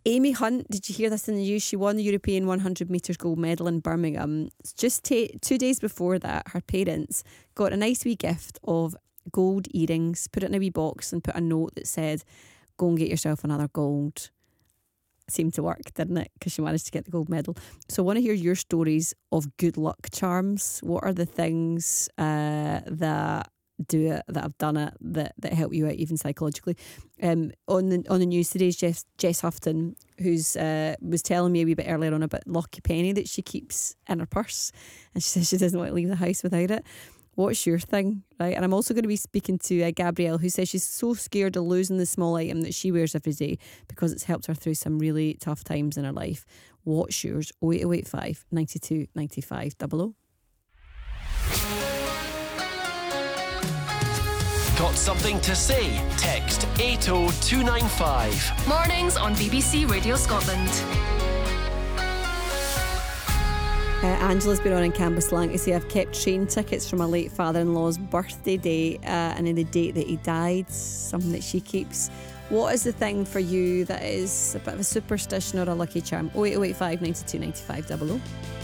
Amy Hunt, did you hear this in the news? She won the European 100 metres gold medal in Birmingham. Just 2 days before that, her parents got a nice wee gift of gold earrings, put it in a wee box and put a note that said, go and get yourself another gold. Seemed to work, didn't it? Because she managed to get the gold medal. So I want to hear your stories of good luck charms. What are the things that do it, that have done it, that help you out even psychologically? On the news today is Jess Houghton, who's was telling me a wee bit earlier on about Lucky Penny that she keeps in her purse, and she says she doesn't want to leave the house without it. What's your thing, right? And I'm also going to be speaking to Gabrielle, who says she's so scared of losing the small item that she wears every day because it's helped her through some really tough times in her life. What's yours? 08085 92 95 00. Got something to say? Text 80295. Mornings on BBC Radio Scotland. Angela's been on in Cambuslang to say, I've kept train tickets from my late father-in-law's birthday day and in the date that he died, something that she keeps. What is the thing for you that is a bit of a superstition or a lucky charm? 08085 92 95 00.